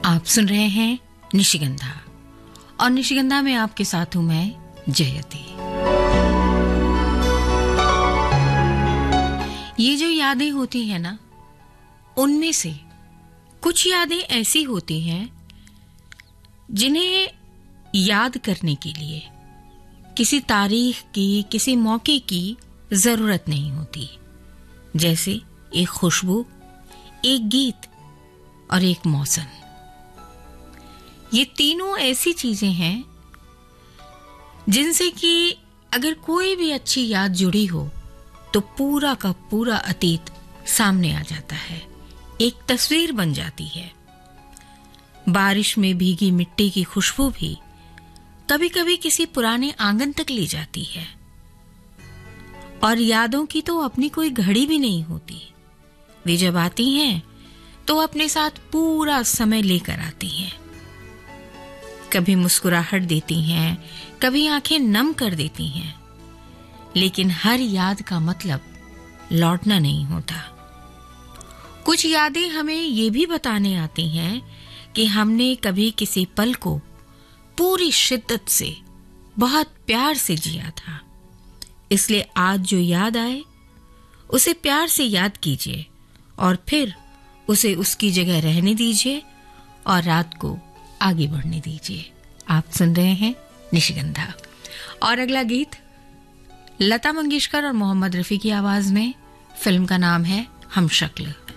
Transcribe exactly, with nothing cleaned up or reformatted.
आप सुन रहे हैं निशिगंधा और निशिगंधा में आपके साथ हूं मैं जयती। ये जो यादें होती हैं ना, उनमें से कुछ यादें ऐसी होती हैं जिन्हें याद करने के लिए किसी तारीख की, किसी मौके की जरूरत नहीं होती। जैसे एक खुशबू, एक गीत और एक मौसम। ये तीनों ऐसी चीजें हैं जिनसे कि अगर कोई भी अच्छी याद जुड़ी हो तो पूरा का पूरा अतीत सामने आ जाता है, एक तस्वीर बन जाती है। बारिश में भीगी मिट्टी की खुशबू भी कभी कभी किसी पुराने आंगन तक ले जाती है। और यादों की तो अपनी कोई घड़ी भी नहीं होती। वे जब आती हैं तो अपने साथ पूरा समय लेकर आती हैं। कभी मुस्कुराहट देती हैं, कभी आंखें नम कर देती हैं, लेकिन हर याद का मतलब लौटना नहीं होता। कुछ यादें हमें ये भी बताने आती हैं कि हमने कभी किसी पल को पूरी शिद्दत से, बहुत प्यार से जिया था। इसलिए आज जो याद आए उसे प्यार से याद कीजिए और फिर उसे उसकी जगह रहने दीजिए और रात को आगे बढ़ने दीजिए। आप सुन रहे हैं निशिगंधा और अगला गीत लता मंगेशकर और मोहम्मद रफी की आवाज में। फिल्म का नाम है हमशक्ल।